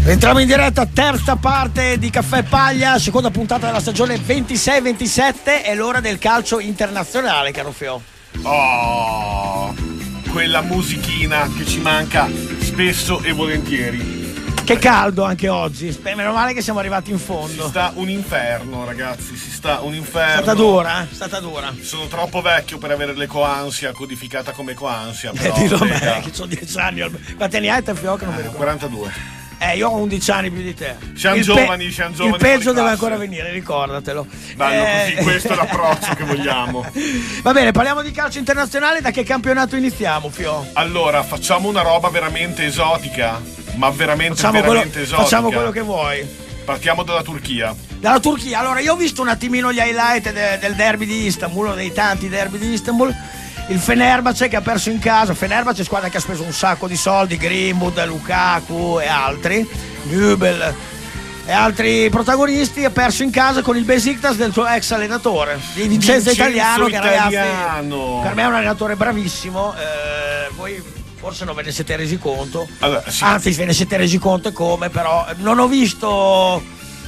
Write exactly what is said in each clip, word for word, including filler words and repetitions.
Entriamo in diretta, terza parte di Caffè Paglia, seconda puntata della stagione ventisei ventisette, è l'ora del calcio internazionale, caro Fio. Oh, quella musichina che ci manca spesso e volentieri. Che caldo anche oggi, meno male che siamo arrivati in fondo. Si sta un inferno, ragazzi, si sta un inferno. È stata dura, eh? È stata dura. Sono troppo vecchio per avere l'ecoansia codificata come ecoansia. Eh, dillo a me, che ho dieci anni. Quanti anni hai te, Fio? Che non mi ricordo. quarantadue. Eh, io ho undici anni più di te. Siamo il giovani, pe- siamo giovani. Il peggio deve ancora venire, ricordatelo. Bello eh... così, questo è l'approccio che vogliamo. Va bene, parliamo di calcio internazionale. Da che campionato iniziamo, Fio? Allora, facciamo una roba veramente esotica, ma veramente, facciamo veramente quello, esotica. Facciamo quello che vuoi. Partiamo dalla Turchia. Dalla Turchia, allora io ho visto un attimino gli highlight de- del derby di Istanbul, uno dei tanti derby di Istanbul. Il Fenerbahce che ha perso in casa, Fenerbahce squadra che ha speso un sacco di soldi, Greenwood, Lukaku e altri, Nübel e altri protagonisti, ha perso in casa con il Besiktas del suo ex allenatore, di Vincenzo, Vincenzo Italiano, che ragazzi, per me è un allenatore bravissimo, eh, voi forse non ve ne siete resi conto, allora, sì. Anzi ve ne siete resi conto e come, però non ho visto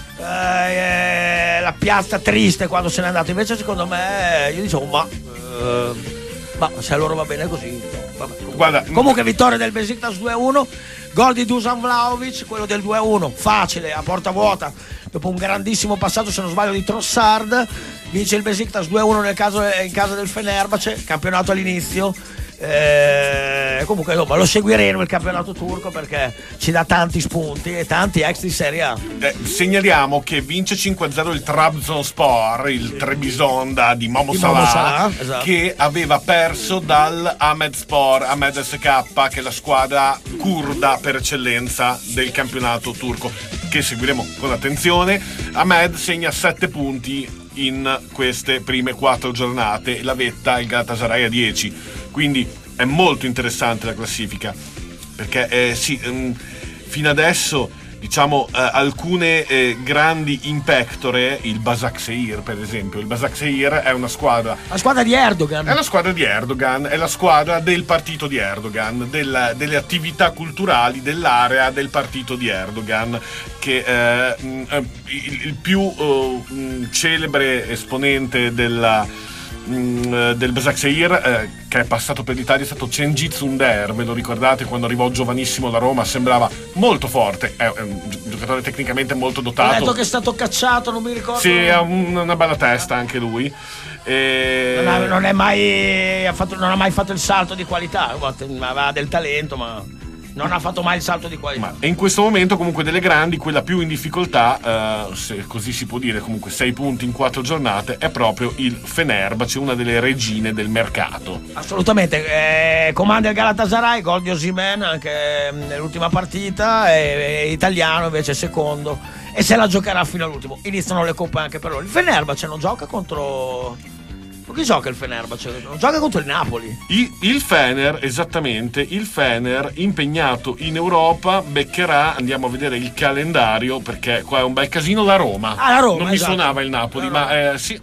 eh, la piazza triste quando se n'è andato, invece secondo me io dicevo ma... Eh, ma se a loro va bene così, vabbè, comunque. Guarda, comunque vittoria del Besiktas due a uno, gol di Dusan Vlahovic, quello del due a uno, facile, a porta vuota, dopo un grandissimo passaggio se non sbaglio di Trossard, vince il Besiktas due a uno nel caso, in casa del Fenerbahce, campionato all'inizio. Eh, comunque insomma, lo seguiremo il campionato turco perché ci dà tanti spunti e tanti ex di Serie A. Eh, segnaliamo che vince cinque a zero il Trabzonspor, il Trebisonda di Momo Di Salah, Momo Salah, esatto. Che aveva perso dal Ahmedspor, Ahmed S K, che è la squadra curda per eccellenza del campionato turco, che seguiremo con attenzione. Ahmed segna sette punti in queste prime quattro giornate, la vetta il Galatasaray a dieci, quindi è molto interessante la classifica perché eh, sì, um, fino adesso diciamo eh, alcune eh, grandi in pectore, il Başakşehir per esempio. Il Başakşehir è una squadra la squadra di Erdogan è la squadra di Erdogan, è la squadra del partito di Erdogan, del, delle attività culturali dell'area del partito di Erdogan, che è eh, il, il più uh, celebre esponente della del Başakşehir eh, che è passato per l'Italia è stato Cengiz Under, ve lo ricordate quando arrivò giovanissimo alla Roma, sembrava molto forte, è un giocatore tecnicamente molto dotato. Ho detto che è stato cacciato, non mi ricordo. Sì, ha un, una bella testa anche lui. E... Non, ha, non è mai ha fatto, non ha mai fatto il salto di qualità, aveva del talento ma non ha fatto mai il salto di qualità. E in questo momento comunque delle grandi, quella più in difficoltà, eh, se così si può dire, comunque sei punti in quattro giornate, è proprio il Fenerbahce, una delle regine del mercato. Assolutamente, eh, comanda il Galatasaray, gol di Osimhen anche nell'ultima partita, e, e Italiano invece secondo e se la giocherà fino all'ultimo. Iniziano le coppe anche per loro. Il Fenerbahce non gioca contro... Chi gioca il Fenerbahce? Non gioca contro il Napoli. Il, il Fener, esattamente, il Fener impegnato in Europa beccherà, andiamo a vedere il calendario perché qua è un bel casino, la Roma. Ah, la Roma, non esatto. Mi suonava il Napoli, no, ma no. Eh, sì.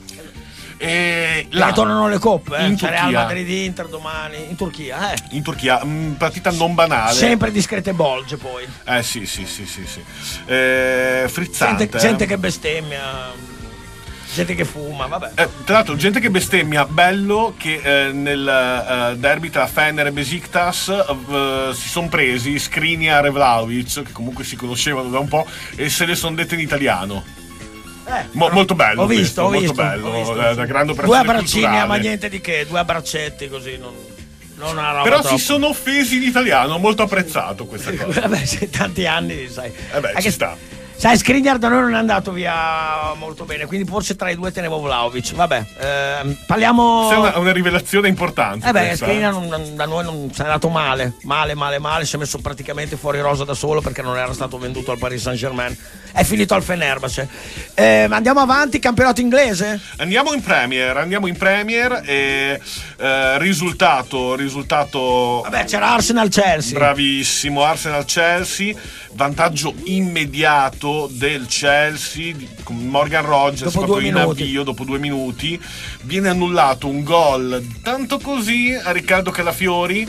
E là, tornano le coppe, eh? In C'è Turchia. Real Madrid Inter domani in Turchia, eh. In Turchia, mh, partita non banale. Sempre discrete bolge poi. Eh sì, sì, sì, sì, sì. Eh, frizzante. Gente, gente che bestemmia. Gente che fuma, vabbè. Eh, tra l'altro, gente che bestemmia. Bello che eh, nel uh, derby tra Fener e Besiktas uh, si sono presi Skriniar e Vlahovic, che comunque si conoscevano da un po', e se le sono dette in italiano. Eh, Mo- molto bello, ho visto, questo, ho molto visto, bello, ho visto, da, sì. da grande Due operazione abbraccini, culturale. ma niente di che, due abbraccetti così, non, non una roba Però troppo. si sono offesi in italiano, molto apprezzato questa cosa. Vabbè, se tanti anni, sai. Eh beh, Anche ci sta. Sai, Skriniar da noi non è andato via molto bene, quindi forse tra i due tenevo Vlahovic. Vabbè, ehm, parliamo. È una, una rivelazione importante. Eh beh, questa, Skriniar eh. non, da noi non se n'è andato male, male, male, male. Si è messo praticamente fuori rosa da solo perché non era stato venduto al Paris Saint-Germain. È finito al Fenerbahce. Eh, andiamo avanti, campionato inglese? Andiamo in Premier, andiamo in Premier e eh, risultato, risultato. Vabbè, c'era Arsenal-Chelsea. Bravissimo, Arsenal-Chelsea, vantaggio immediato del Chelsea con Morgan Rogers Dopo proprio due in minuti. avvio dopo due minuti. Viene annullato un gol tanto così a Riccardo Calafiori,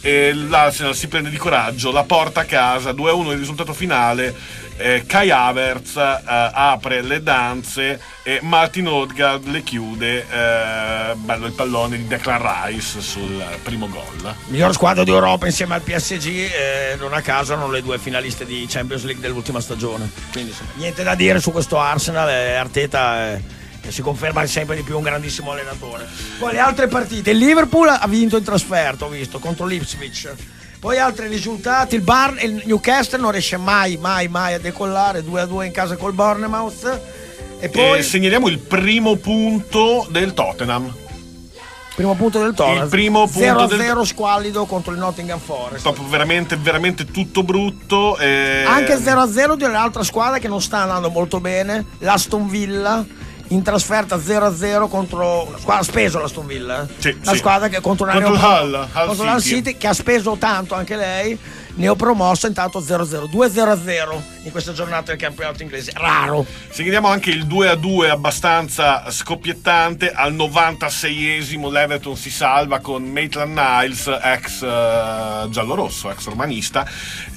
e l'Arsenal si prende di coraggio, la porta a casa, due a uno il risultato finale. Eh, Kai Havertz eh, apre le danze e Martin Odegaard le chiude. Eh, bello il pallone di Declan Rice sul primo gol. Miglior squadra d'Europa insieme al P S G, eh, non a caso erano le due finaliste di Champions League dell'ultima stagione. Quindi insomma, niente da dire su questo Arsenal. eh, Arteta eh, si conferma sempre di più un grandissimo allenatore. Poi le altre partite, il Liverpool ha vinto in trasferta, ho visto, contro l'Ipswich. Poi altri risultati, il, Bar- il Newcastle non riesce mai, mai, mai a decollare, due a due in casa col Bournemouth. E poi E segnaliamo il primo punto del Tottenham. primo punto del Tottenham. Il primo punto zero a del- zero squallido contro il Nottingham Forest. Proprio veramente, veramente tutto brutto. e- Anche zero a zero di un'altra squadra che non sta andando molto bene, l'Aston Villa. In trasferta zero a zero contro una squadra, ha speso l'Aston Villa, eh? Sì, una sì. squadra che contro una Contro il neopro- Hull, Hull contro l'Hull City. City, che ha speso tanto anche lei, neopromossa, intanto zero a zero, due a zero a zero in questa giornata del campionato inglese, raro. Segnaliamo anche il due a due abbastanza scoppiettante. Al novantaseiesimo l'Everton si salva con Maitland Niles, ex eh, giallorosso, ex romanista,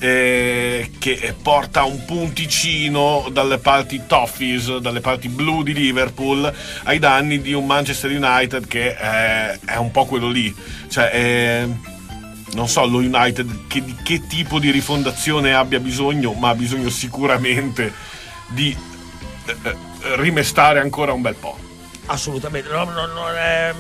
eh, che porta un punticino dalle parti Toffees, dalle parti blu di Liverpool, ai danni di un Manchester United che è, è un po' quello lì. Cioè, è, non so lo United che, di che tipo di rifondazione abbia bisogno, ma ha bisogno sicuramente di eh, eh, rimestare ancora un bel po'. Assolutamente, no, no, no, è,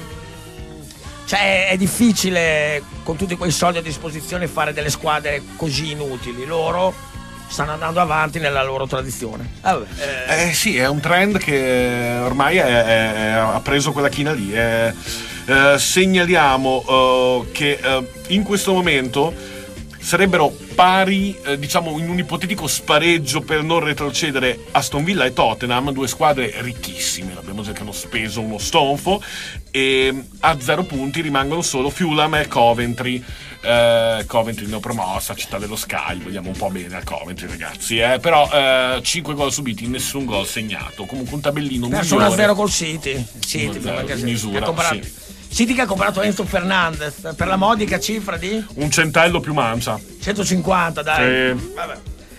cioè è difficile con tutti quei soldi a disposizione fare delle squadre così inutili. Loro stanno andando avanti nella loro tradizione. Vabbè, eh. Eh sì, è un trend che ormai è, è- è- ha preso quella china lì. Eh, eh, segnaliamo eh, che eh, in questo momento sarebbero pari, eh, diciamo in un ipotetico spareggio per non retrocedere, Aston Villa e Tottenham, due squadre ricchissime, l'abbiamo già che hanno speso uno stonfo, e a zero punti rimangono solo Fulham e Coventry. Eh, Coventry neopromossa, città dello Sky, vogliamo un po' bene a Coventry, ragazzi, eh? Però eh, cinque gol subiti, nessun gol segnato, comunque un tabellino Perso migliore. uno a zero col City. City, uno a zero, perché in sì, misura, che ha comprato, sì. City che ha comprato Enzo Fernandez per la modica cifra di Un centello più mancia. centocinquanta, dai. Sì. Vabbè.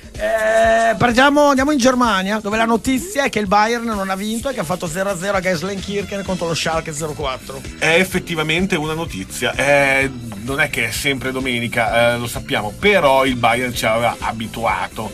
Eh, partiamo, andiamo in Germania, dove la notizia è che il Bayern non ha vinto e che ha fatto zero a zero a Gelsenkirchen contro lo Schalke zero quattro. È effettivamente una notizia. Eh, non è che è sempre domenica, eh, lo sappiamo, però il Bayern ci aveva abituato.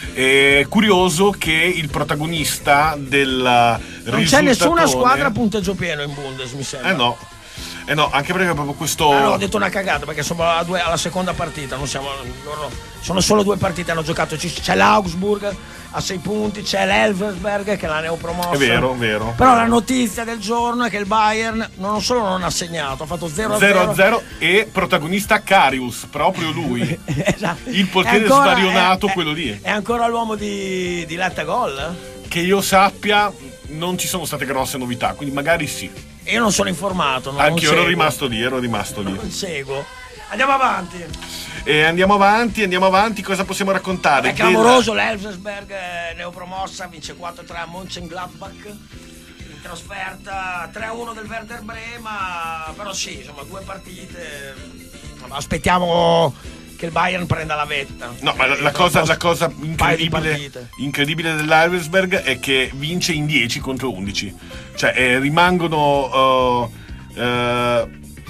È curioso che il protagonista del Non c'è nessuna squadra a punteggio pieno in Bundes, mi sembra. Eh no. Eh no, anche perché proprio questo. Ah, no, ho detto una cagata perché siamo alla, due- alla seconda partita, non siamo, loro, sono solo due partite hanno giocato. Ci- C'è l'Augsburg a sei punti, c'è l'Elversberg che l'ha neopromossa. È vero, vero. Però la notizia del giorno è che il Bayern non solo non ha segnato, ha fatto zero a zero a zero e protagonista Karius, proprio lui. Esatto. Il potere È ancora- svarionato, è- è- quello lì. È ancora l'uomo di, di Letta Gol? Che io sappia, non ci sono state grosse novità, quindi magari sì. Io non sono informato. Non Anche io ero seguo. rimasto lì, ero rimasto lì. Non seguo. Andiamo avanti. E andiamo avanti, andiamo avanti, cosa possiamo raccontare? È clamoroso, l'Elversberg eh, neopromossa, vince quattro a tre a Mönchengladbach. In trasferta tre a uno del Werder Brema, però sì, insomma, due partite. Aspettiamo che il Bayern prenda la vetta. No, ma la, la cosa, la cosa Un paio di incredibile, partite. incredibile dell'Elversberg è che vince in dieci contro undici. Cioè, eh, rimangono. eh, eh,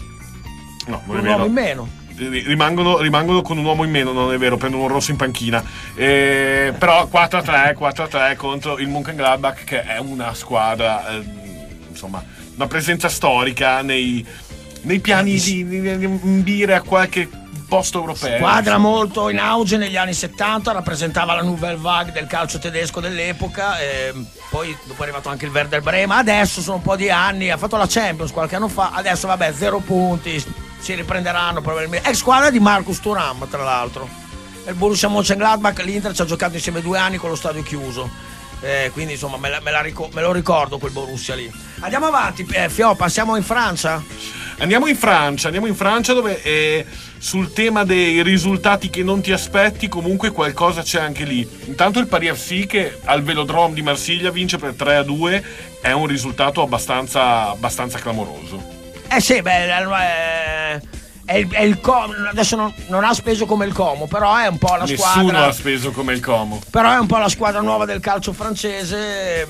no, non è Un vero. uomo in meno. Eh, Rimangono, rimangono con un uomo in meno, non è vero, prendono un rosso in panchina. Eh, però quattro a tre, quattro a tre contro il Mönchengladbach, che è una squadra, eh, insomma, una presenza storica nei, nei piani di, di, di imbire a qualche posto europeo. Squadra molto in auge negli anni settanta, rappresentava la Nouvelle Vague del calcio tedesco dell'epoca, e poi dopo è arrivato anche il Werder Brema, adesso sono un po' di anni, ha fatto la Champions qualche anno fa, adesso vabbè zero punti, si riprenderanno probabilmente. Ex squadra di Marcus Thuram, tra l'altro. Il Borussia Mönchengladbach, l'Inter ci ha giocato insieme due anni con lo stadio chiuso. Eh, quindi insomma me, la, me, la ric- me lo ricordo quel Borussia lì. Andiamo avanti, eh, Fio, passiamo in Francia. Andiamo in Francia, andiamo in Francia dove eh, sul tema dei risultati che non ti aspetti comunque qualcosa c'è anche lì. Intanto il Paris F C che al Velodrome di Marsiglia vince per tre a due, è un risultato abbastanza, abbastanza clamoroso. Eh sì, beh, è, è il, è il Como, adesso non, non ha speso come il Como, però è un po' la Nessuno squadra. Nessuno ha speso come il Como. Però è un po' la squadra nuova del calcio francese.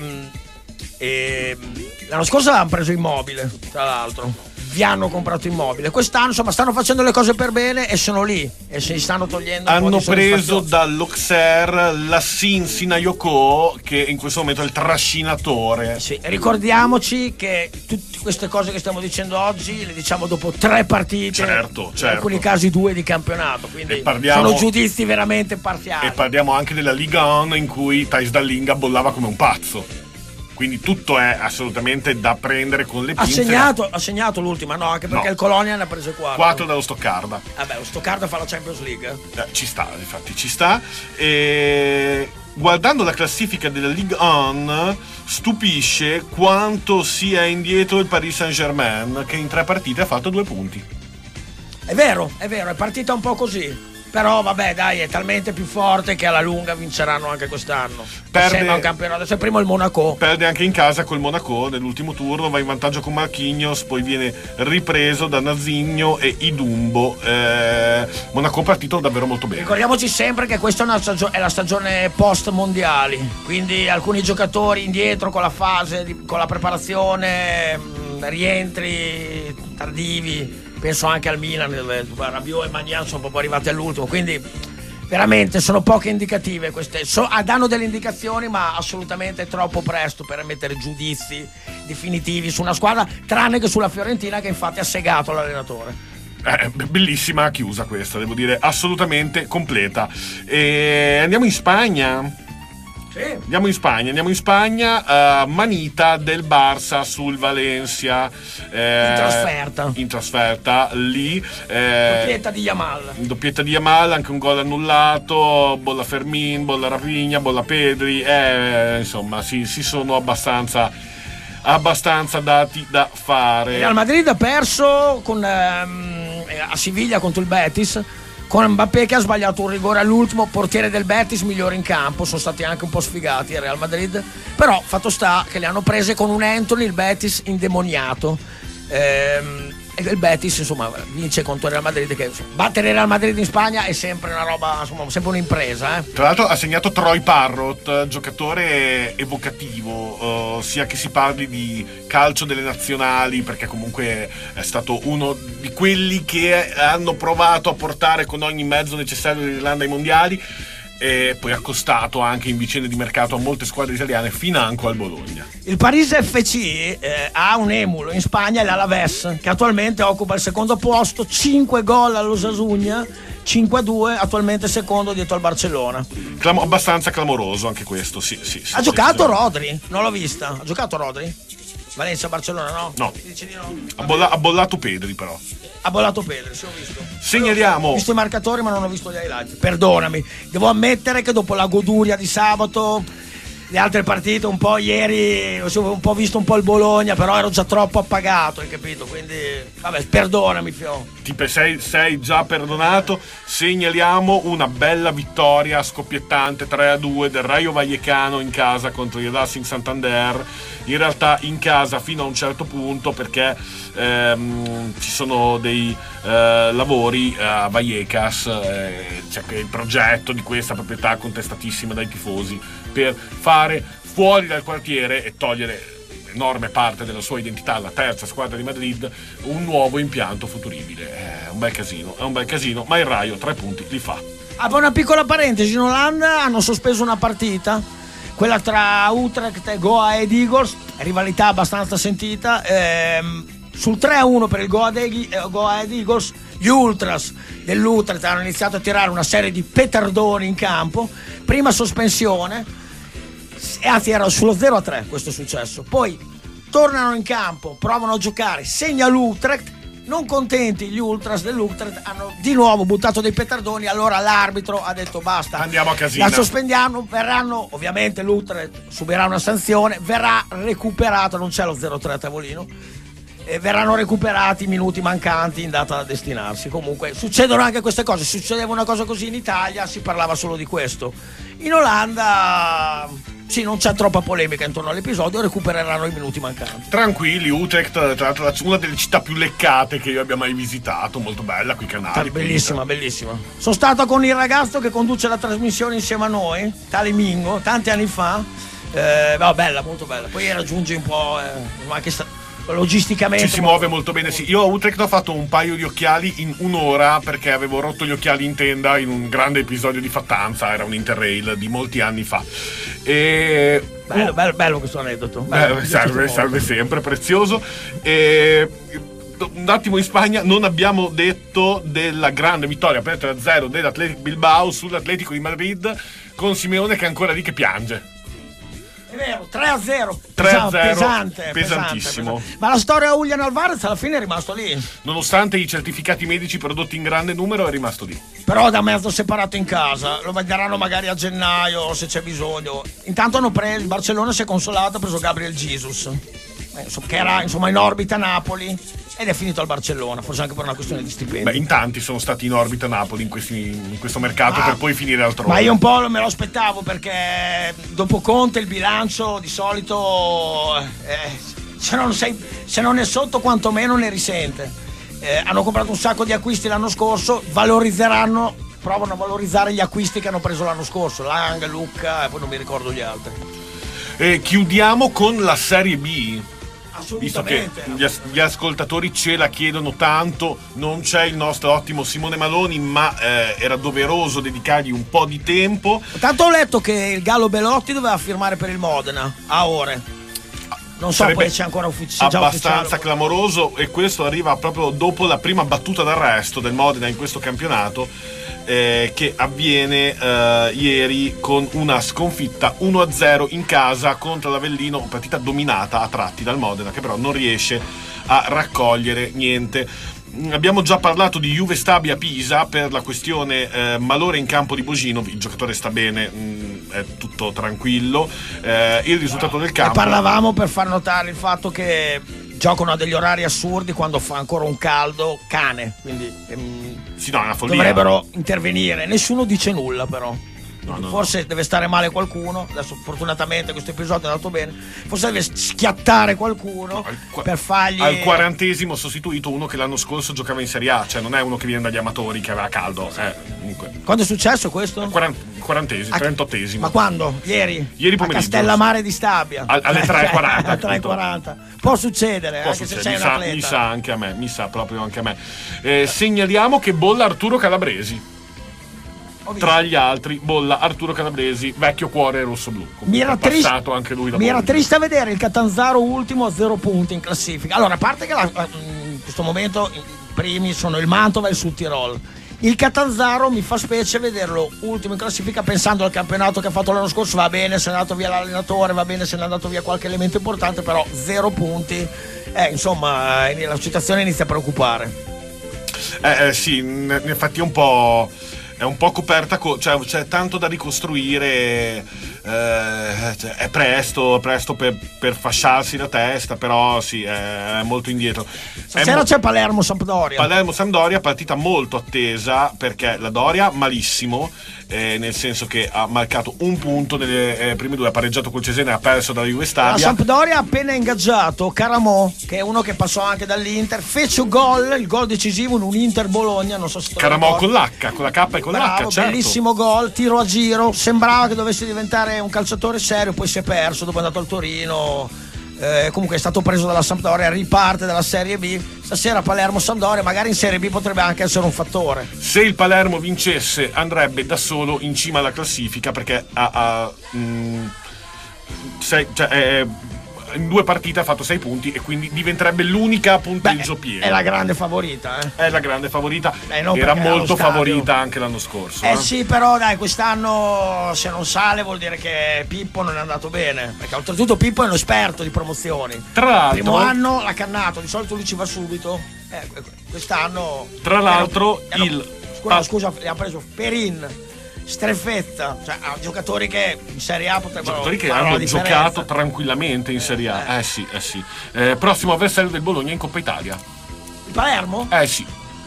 E l'anno scorso avevano preso Immobile, tra l'altro. Vi hanno comprato Immobile. Quest'anno insomma stanno facendo le cose per bene e sono lì e si stanno togliendo un hanno po' di preso dall'Auxerre Lassin Sinayoko, che in questo momento è il trascinatore. Sì, ricordiamoci che tutte queste cose che stiamo dicendo oggi le diciamo dopo tre partite, certo, in certo. alcuni casi due di campionato, quindi parliamo, sono giudizi veramente parziali. E parliamo anche della Liga uno in cui Thijs Dallinga bollava come un pazzo. Quindi tutto è assolutamente da prendere con le pinze. Ha segnato, ha segnato l'ultima, no? Anche perché no. il Colonia ne ha prese quattro. Quattro dallo Stoccarda. Vabbè, lo Stoccarda fa la Champions League. Eh, ci sta, infatti, ci sta. E guardando la classifica della Ligue uno, stupisce quanto sia indietro il Paris Saint-Germain, che in tre partite ha fatto due punti. È vero, è vero, è partita un po' così. Però vabbè, dai, è talmente più forte che alla lunga vinceranno anche quest'anno. Perde, sembra un campionato. Adesso è primo il Monaco. Perde anche in casa col Monaco nell'ultimo turno, va in vantaggio con Marquinhos, poi viene ripreso da Nazzinho e Idumbo. Eh, Monaco partito davvero molto bene. Ricordiamoci sempre che questa è, una stagio- è la stagione post mondiali, quindi alcuni giocatori indietro con la fase, di, con la preparazione, mh, rientri tardivi. Penso anche al Milan, Rabiot e Magnan sono proprio arrivati all'ultimo, quindi veramente sono poche indicative queste, so, danno delle indicazioni ma assolutamente troppo presto per emettere giudizi definitivi su una squadra, tranne che sulla Fiorentina che infatti ha segato l'allenatore. Eh, bellissima chiusa questa, devo dire, assolutamente completa. E andiamo in Spagna. Sì. Andiamo in Spagna, andiamo in Spagna, uh, manita del Barça sul Valencia. Eh, in trasferta. In trasferta, lì. Eh, doppietta di Yamal. Doppietta di Yamal, anche un gol annullato, bolla Fermin, bolla Rafinha, bolla Pedri, eh, insomma, si, si sono abbastanza, abbastanza dati da fare. Il Real Madrid ha perso con, ehm, a Siviglia contro il Betis, con Mbappé che ha sbagliato un rigore all'ultimo, portiere del Betis migliore in campo, sono stati anche un po' sfigati il Real Madrid, però fatto sta che le hanno prese con un Anthony, il Betis indemoniato, ehm, e il Betis insomma vince contro il Real Madrid, che insomma, battere il Real Madrid in Spagna è sempre una roba, insomma sempre un'impresa, eh. Tra l'altro ha segnato Troy Parrott, giocatore evocativo, uh, sia che si parli di calcio delle nazionali, perché comunque è stato uno di quelli che hanno provato a portare con ogni mezzo necessario l'Irlanda ai mondiali, e poi accostato anche in vicende di mercato a molte squadre italiane, financo al Bologna. Il Paris F C eh, ha un emulo in Spagna, l'Alaves, che attualmente occupa il secondo posto, cinque gol all'Osasuna, cinque a due, attualmente secondo dietro al Barcellona. Clamo- abbastanza clamoroso anche questo, sì, sì, sì. Ha sì, giocato sì. Rodri? Non l'ho vista. Ha giocato Rodri? Valencia-Barcellona no? No. Dici di no? Ha, bolla- ha bollato Pedri però. Ha bollato Pedri, sì, ho visto. Segnaliamo. Ho visto i marcatori ma non ho visto gli highlights. Perdonami, devo ammettere che dopo la goduria di sabato, le altre partite un po' ieri ho un po' visto un po' il Bologna, però ero già troppo appagato, hai capito? Quindi vabbè, perdonami Fio. Ti sei, sei già perdonato. Segnaliamo una bella vittoria scoppiettante tre a due del Rayo Vallecano in casa contro il Racing Santander. In realtà in casa fino a un certo punto, perché ehm, ci sono dei eh, lavori a Vallecas, eh, c'è il progetto di questa proprietà contestatissima dai tifosi per fare fuori dal quartiere e togliere enorme parte della sua identità, la terza squadra di Madrid, un nuovo impianto futuribile. È un bel casino, è un bel casino, ma il Rayo tre punti li fa. Apro una piccola parentesi, in Olanda hanno sospeso una partita, quella tra Utrecht e Go Ahead Eagles, rivalità abbastanza sentita, ehm, sul tre a uno per il Go Ahead Eagles, gli Ultras dell'Utrecht hanno iniziato a tirare una serie di petardoni in campo, prima sospensione, e anzi era sullo zero a tre questo è successo, poi tornano in campo, provano a giocare, segna l'Utrecht, non contenti gli Ultras dell'Utrecht hanno di nuovo buttato dei petardoni, allora l'arbitro ha detto basta, andiamo a casino, la sospendiamo, verranno, ovviamente l'Utrecht subirà una sanzione, verrà recuperato, non c'è lo zero a tre a tavolino, e verranno recuperati i minuti mancanti in data da destinarsi. Comunque succedono anche queste cose, succedeva una cosa così in Italia, si parlava solo di questo. In Olanda sì, non c'è troppa polemica intorno all'episodio, recupereranno i minuti mancanti. Tranquilli, Utrecht, tra l'altro una delle città più leccate che io abbia mai visitato, molto bella, qui canali. Bellissima, bellissima. Sono stato con il ragazzo che conduce la trasmissione insieme a noi, tale Mingo, tanti anni fa. Eh, no, bella, molto bella. Poi raggiunge un po' eh, anche sta- logisticamente ci si muove molto bene, sì. Io a Utrecht ho fatto un paio di occhiali in un'ora perché avevo rotto gli occhiali in tenda in un grande episodio di Fattanza, era un Interrail di molti anni fa. E bello, bello, bello questo aneddoto. Bello, eh, serve, serve sempre, prezioso. E un attimo in Spagna non abbiamo detto della grande vittoria per tre a zero dell'Athletic Bilbao sull'Atletico di Madrid, con Simeone che è ancora lì che piange. È vero, tre a zero, tre a zero, pesante, pesantissimo. pesante. Ma la storia Julian Alvarez alla fine è rimasto lì. Nonostante i certificati medici prodotti in grande numero, è rimasto lì. Però da mezzo separato in casa, lo venderanno magari a gennaio se c'è bisogno. Intanto hanno preso, il Barcellona si è consolato, ha preso Gabriel Jesus, eh, che era insomma in orbita a Napoli, ed è finito al Barcellona, forse anche per una questione di stipendio. Beh, in tanti sono stati in orbita a Napoli in, questi, in questo mercato, ah, per poi finire altrove. Ma io un po' me lo aspettavo, perché dopo Conte il bilancio di solito eh, se, non sei, se non è sotto quantomeno ne risente. Eh, hanno comprato un sacco di acquisti l'anno scorso, valorizzeranno, provano a valorizzare gli acquisti che hanno preso l'anno scorso, Lang, Lucca e poi non mi ricordo gli altri. Eh, chiudiamo con la Serie B. Visto che gli, as- gli ascoltatori ce la chiedono tanto, non c'è il nostro ottimo Simone Maloni, ma eh, era doveroso dedicargli un po' di tempo. Tanto ho letto che il Gallo Belotti doveva firmare per il Modena a ore. Non so poi c'è ancora ufficiale. Abbastanza clamoroso, e questo arriva proprio dopo la prima battuta d'arresto del Modena in questo campionato, eh, che avviene eh, ieri con una sconfitta uno a zero in casa contro l'Avellino, partita dominata a tratti dal Modena, che però non riesce a raccogliere niente. Abbiamo già parlato di Juve Stabia Pisa per la questione eh, malore in campo di Boginov, il giocatore sta bene, mh, è tutto tranquillo. Eh, il risultato del campo. Ne parlavamo per far notare il fatto che giocano a degli orari assurdi quando fa ancora un caldo cane, quindi ehm, sì, no, è una follia. Dovrebbero intervenire, nessuno dice nulla però. No, no, forse no. deve stare male qualcuno. Adesso fortunatamente questo episodio è andato bene. Forse deve schiattare qualcuno no, qu- per fargli. Al quarantesimo sostituito uno che l'anno scorso giocava in Serie A, cioè non è uno che viene dagli amatori che aveva caldo. Eh, comunque. Quando è successo questo? Al quarantesimo, trentottesimo. Ma quando? Ieri? Ieri pomeriggio. A Castellammare di Stabia. Al, alle tre e quaranta. tre e quaranta. Può succedere, Può anche succedere. se sei mi un sa, atleta. Mi sa anche a me, mi sa proprio anche a me. Eh, segnaliamo che bolla Arturo Calabresi. Tra gli altri bolla Arturo Calabresi, vecchio cuore rosso-blu. Mi era, trist- anche lui da mi era triste a vedere il Catanzaro ultimo a zero punti in classifica. Allora, a parte che la, in questo momento i primi sono il Mantova e il Südtirol. Il Catanzaro mi fa specie vederlo ultimo in classifica, pensando al campionato che ha fatto l'anno scorso. Va bene se è andato via l'allenatore, va bene se è andato via qualche elemento importante, però zero punti, eh, insomma la situazione inizia a preoccupare. Eh, eh sì, infatti è un po'... è un po' coperta, co- cioè c'è tanto da ricostruire, eh, cioè, è presto, è presto per, per fasciarsi la testa, però sì, è molto indietro. Stasera mo- c'è Palermo-Sampdoria. Palermo-Sampdoria, partita molto attesa, perché la Doria malissimo, eh, nel senso che ha marcato un punto nelle eh, prime due, ha pareggiato col Cesena e ha perso dalla Juve Stabia. La Sampdoria ha appena ingaggiato Caramò, che è uno che passò anche dall'Inter, fece un gol, il gol decisivo in un Inter-Bologna, non so se Caramò con l'H, con la K e con Bravo, l'H, certo. Bellissimo gol, tiro a giro, sembrava che dovesse diventare un calciatore serio, poi si è perso, dopo è andato al Torino, eh, comunque è stato preso dalla Sampdoria, riparte dalla Serie B. Stasera Palermo-Sampdoria, magari in Serie B potrebbe anche essere un fattore. Se il Palermo vincesse andrebbe da solo in cima alla classifica, perché ha, ha mh, sei, cioè, è, in due partite ha fatto sei punti e quindi diventerebbe l'unica a punteggio pieno. È la grande favorita, eh? È la grande favorita. Eh, non Era molto stadio. favorita anche l'anno scorso. Eh, eh sì, però dai, quest'anno se non sale vuol dire che Pippo non è andato bene, perché oltretutto Pippo è un esperto di promozioni. Tra l'altro, primo anno l'ha cannato, di solito lui ci va subito. Eh, quest'anno. Tra l'altro, erano, il. erano, scusa, ah. scusa, li ha preso Perin, Strefetta, cioè giocatori che in Serie A potrebbero giocatori che fare hanno la giocato tranquillamente in Serie A. Eh, eh sì, eh sì. Eh, prossimo avversario del Bologna in Coppa Italia. Il Palermo? Eh sì.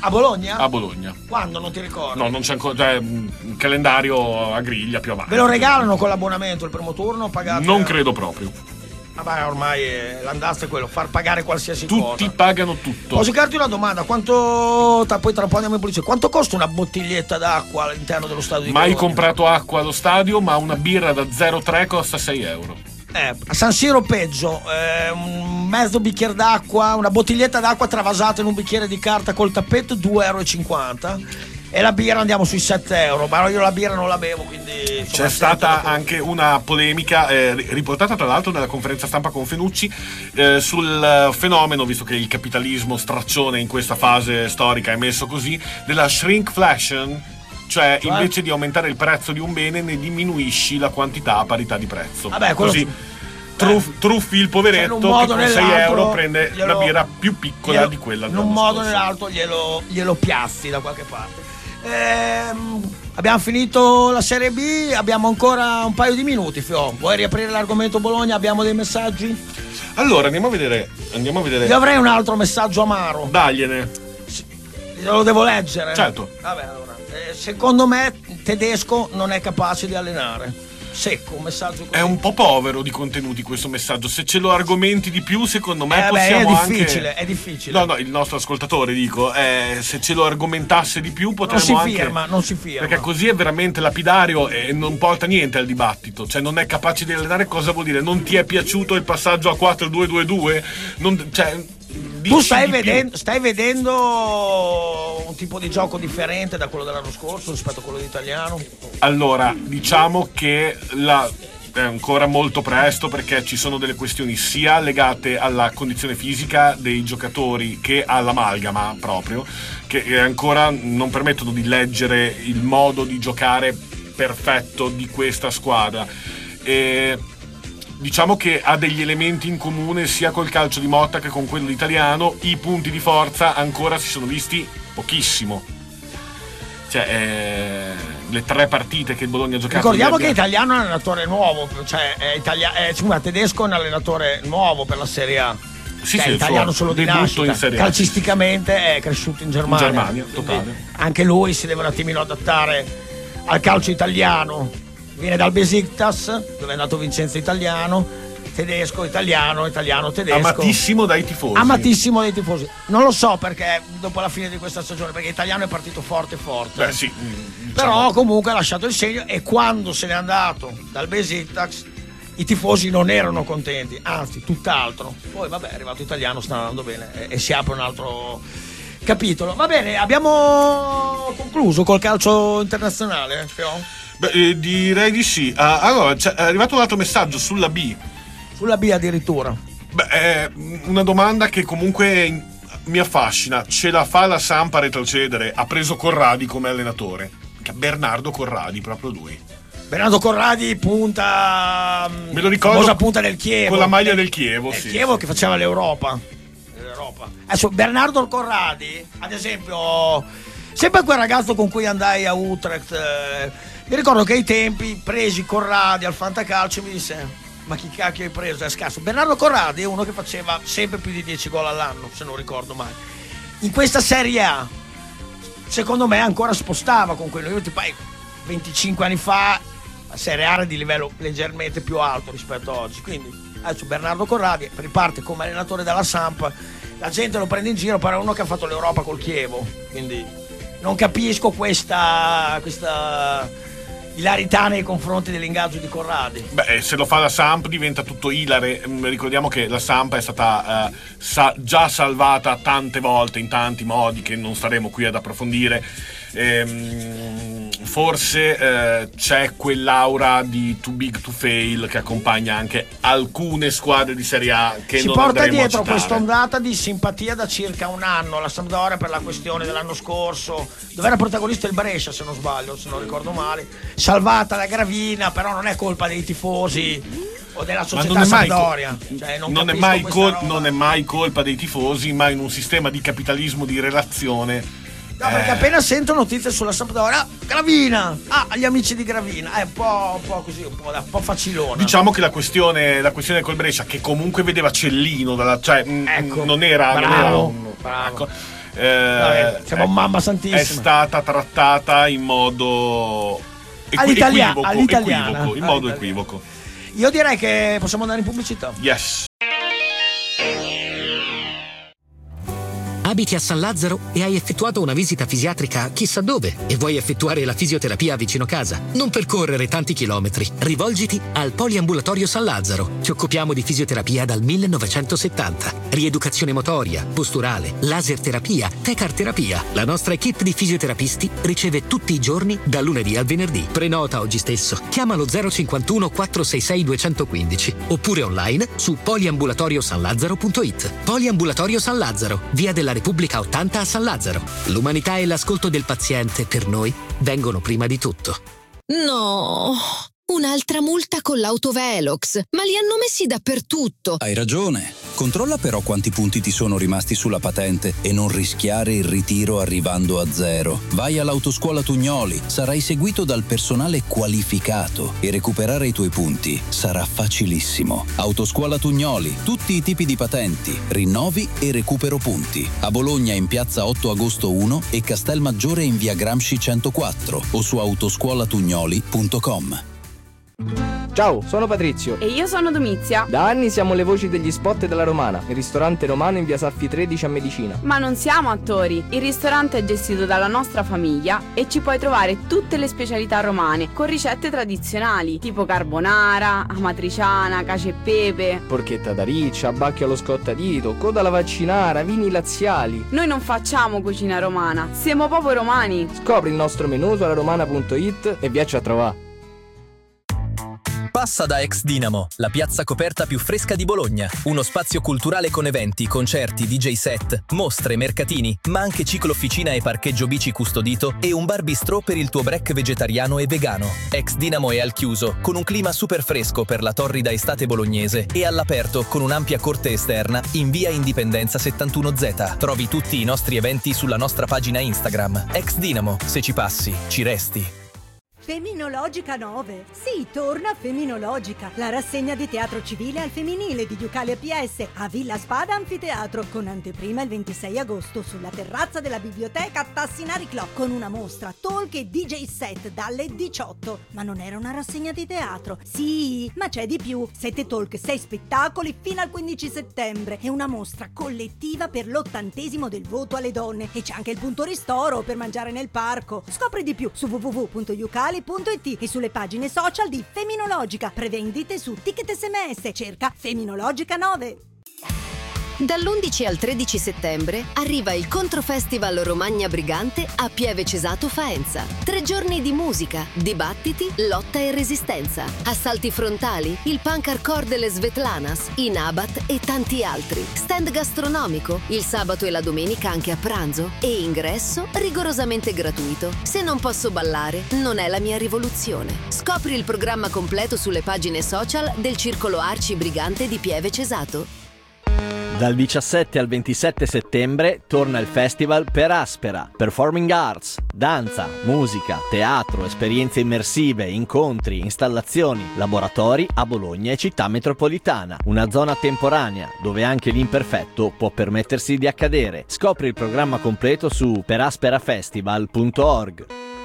A Bologna? A Bologna. Quando, non ti ricordo? No, non c'è ancora, cioè, un calendario a griglia più avanti. Ve lo regalano con l'abbonamento il primo turno? Pagate? Non credo proprio. Vabbè, ormai eh, l'andazzo è quello, far pagare qualsiasi Tutti cosa. Tutti pagano tutto. Posso farti una domanda? Quanto, poi tra un po' andiamo in polizia, quanto costa una bottiglietta d'acqua all'interno dello stadio di Mai Bologna? comprato acqua allo stadio, ma una birra da zero virgola tre costa sei euro. Eh, a San Siro peggio, eh, un mezzo bicchiere d'acqua, una bottiglietta d'acqua travasata in un bicchiere di carta col tappetto, due virgola cinquanta euro. E la birra andiamo sui sette euro, ma io la birra non la bevo, quindi... C'è stata anche una polemica eh, riportata tra l'altro nella conferenza stampa con Fenucci eh, sul fenomeno, visto che il capitalismo straccione in questa fase storica è messo così, della shrinkflation, cioè invece di aumentare il prezzo di un bene ne diminuisci la quantità a parità di prezzo. Vabbè, quello così truff, truffi il poveretto che con sei euro prende glielo, la birra più piccola glielo, di quella in un modo o scorso. nell'altro glielo, glielo piazzi da qualche parte. Ehm, abbiamo finito la Serie B, abbiamo ancora un paio di minuti, Fio. Vuoi riaprire l'argomento Bologna? Abbiamo dei messaggi? Allora andiamo a vedere andiamo a vedere Io avrei un altro messaggio amaro. Dagliene. Lo devo leggere? Certo. Vabbè, allora. Eh, secondo me Tedesco non è capace di allenare. Secco, un messaggio così. È un po' povero di contenuti questo messaggio. Se ce lo argomenti di più, secondo me eh, possiamo beh, è difficile, anche... è difficile. No, no, il nostro ascoltatore, dico, eh, se ce lo argomentasse di più potremmo non si anche... firma, non si firma. Perché così è veramente lapidario e non porta niente al dibattito. Cioè, non è capace di allenare, cosa vuol dire? Non ti è piaciuto il passaggio a quattro due due due? Non, cioè... Tu stai vedendo, stai vedendo un tipo di gioco differente da quello dell'anno scorso rispetto a quello italiano? Allora, diciamo che la, è ancora molto presto perché ci sono delle questioni sia legate alla condizione fisica dei giocatori che all'amalgama proprio, che ancora non permettono di leggere il modo di giocare perfetto di questa squadra. E diciamo che ha degli elementi in comune sia col calcio di Motta che con quello italiano. I punti di forza ancora si sono visti pochissimo. Cioè eh, le tre partite che il Bologna ha giocato, ricordiamo abbia... che Italiano è un allenatore nuovo, cioè è, Italia... è scusa, Tedesco è un allenatore nuovo per la Serie A. Sì, cioè, sì, italiano solo di nascita, in Serie A. Calcisticamente è cresciuto in Germania, in Germania totale. Anche lui si deve un attimino adattare al calcio italiano. Viene dal Besiktas, dove è andato Vincenzo Italiano, tedesco, italiano, italiano, tedesco. Amatissimo dai tifosi. Amatissimo dai tifosi. Non lo so perché dopo la fine di questa stagione, perché Italiano è partito forte forte. Beh, sì, diciamo. Però comunque ha lasciato il segno e quando se n'è andato dal Besiktas i tifosi non erano contenti, anzi tutt'altro. Poi vabbè, è arrivato Italiano, sta andando bene e, e si apre un altro capitolo. Va bene, abbiamo concluso col calcio internazionale, Fio? Beh, eh, direi di sì. Uh, allora, c'è, è arrivato un altro messaggio sulla B. Sulla B addirittura. Beh, è una domanda che comunque in, mi affascina. Ce la fa la Samp a retrocedere? Ha preso Corradi come allenatore. Bernardo Corradi, proprio lui. Bernardo Corradi punta. Me lo ricordo. Cosa punta del Chievo? Con la maglia del Chievo, del sì. Chievo che faceva l'Europa. L'Europa. Adesso Bernardo Corradi, ad esempio, sempre quel ragazzo con cui andai a Utrecht. Eh, mi ricordo che ai tempi presi Corradi al fantacalcio e mi disse: ma chi cacchio hai preso? È scarso. Bernardo Corradi è uno che faceva sempre più di dieci gol all'anno, se non ricordo mai. In questa Serie A, secondo me, ancora spostava con quello. Io tipo venticinque anni fa la Serie A era di livello leggermente più alto rispetto a oggi. Quindi adesso Bernardo Corradi riparte come allenatore della Samp. La gente lo prende in giro, però è uno che ha fatto l'Europa col Chievo. Quindi non capisco questa questa ilarità nei confronti dell'ingaggio di Corradi. Beh, se lo fa la Samp diventa tutto ilare. Ricordiamo che la Samp è stata eh, sa- già salvata tante volte in tanti modi che non staremo qui ad approfondire. Ehm, forse eh, c'è quell'aura di too big to fail che accompagna anche alcune squadre di Serie A che si non porta dietro a quest'ondata di simpatia da circa un anno la Sampdoria per la questione dell'anno scorso, dove era protagonista il Brescia, se non sbaglio, se non ricordo male, salvata da Gravina, però non è colpa dei tifosi o della società Sampdoria. Cioè, non non, è mai col- non è mai colpa dei tifosi, ma in un sistema di capitalismo di relazione. No, perché appena sento notizie sulla Sampdoria, ah, Gravina, ah, gli amici di Gravina, è un po', un po' così, un po', un po' facilona. Diciamo che la questione, la questione col Brescia, che comunque vedeva Cellino, dalla, cioè ecco, non era, bravo, non era un, bravo. ecco, eh, siamo mamma santissima. È stata trattata in modo equi- All'italia- equivoco, all'italiana. equivoco, in modo All'italiana. equivoco. Io direi che possiamo andare in pubblicità. Yes. Abiti a San Lazzaro e hai effettuato una visita fisiatrica chissà dove e vuoi effettuare la fisioterapia vicino casa? Non percorrere tanti chilometri. Rivolgiti al Poliambulatorio San Lazzaro. Ci occupiamo di fisioterapia dal millenovecentosettanta. Rieducazione motoria, posturale, laser terapia, tecar terapia. La nostra equipe di fisioterapisti riceve tutti i giorni dal lunedì al venerdì. Prenota oggi stesso. Chiamalo zero cinquantuno quattrocentosessantai duecentoquindici oppure online su poliambulatorio san lazzaro punto it. Poliambulatorio San Lazzaro, via della Repubblica ottanta a San Lazzaro. L'umanità e l'ascolto del paziente per noi vengono prima di tutto. No, un'altra multa con l'autovelox, ma li hanno messi dappertutto. Hai ragione. Controlla però quanti punti ti sono rimasti sulla patente e non rischiare il ritiro arrivando a zero. Vai all'Autoscuola Tugnoli, sarai seguito dal personale qualificato e recuperare i tuoi punti sarà facilissimo. Autoscuola Tugnoli, tutti i tipi di patenti, rinnovi e recupero punti. A Bologna in piazza otto agosto uno e Castelmaggiore in via Gramsci centoquattro o su autoscuolatugnoli punto com. Ciao, sono Patrizio. E io sono Domizia. Da anni siamo le voci degli spot della Romana, il ristorante romano in via Saffi tredici a Medicina. Ma non siamo attori. Il ristorante è gestito dalla nostra famiglia e ci puoi trovare tutte le specialità romane con ricette tradizionali tipo carbonara, amatriciana, cacio e pepe, Porchetta da riccia, bacchio allo scottadito, coda alla vaccinara, vini laziali. Noi non facciamo cucina romana, siamo proprio romani. Scopri il nostro menù su alaromana punto it e viacci a trovare. Passa da Ex Dinamo, la piazza coperta più fresca di Bologna. Uno spazio culturale con eventi, concerti, D J set, mostre, mercatini, ma anche ciclofficina e parcheggio bici custodito e un bar bistrò per il tuo break vegetariano e vegano. Ex Dinamo è al chiuso, con un clima super fresco per la torrida estate bolognese e all'aperto con un'ampia corte esterna in via Indipendenza settantuno Z. Trovi tutti i nostri eventi sulla nostra pagina Instagram. Ex Dinamo, se ci passi, ci resti. Feminologica nove. Sì, torna Feminologica, la rassegna di teatro civile al femminile di Ducalia P S a Villa Spada Anfiteatro, con anteprima il ventisei agosto sulla terrazza della biblioteca Tassinari Club, con una mostra, talk e D J set dalle diciotto. Ma non era una rassegna di teatro? Sì, ma c'è di più. Sette talk, sei spettacoli fino al quindici settembre e una mostra collettiva per l'ottantesimo del voto alle donne. E c'è anche il punto ristoro per mangiare nel parco. Scopri di più su w w w punto yucali punto it e sulle pagine social di Feminologica. Prevendite su Ticket S M S, cerca Feminologica nove. Dall'undici al tredici settembre arriva il Controfestival Romagna Brigante a Pieve Cesato Faenza. Tre giorni di musica, dibattiti, lotta e resistenza, assalti frontali, il punk hardcore delle Svetlanas, i Nabat e tanti altri. Stand gastronomico, il sabato e la domenica anche a pranzo e ingresso rigorosamente gratuito. Se non posso ballare, non è la mia rivoluzione. Scopri il programma completo sulle pagine social del Circolo Arci Brigante di Pieve Cesato. Dal diciassette al ventisette settembre torna il festival Per Aspera. Performing arts, danza, musica, teatro, esperienze immersive, incontri, installazioni, laboratori a Bologna e città metropolitana. Una zona temporanea dove anche l'imperfetto può permettersi di accadere. Scopri il programma completo su perasperafestival punto org.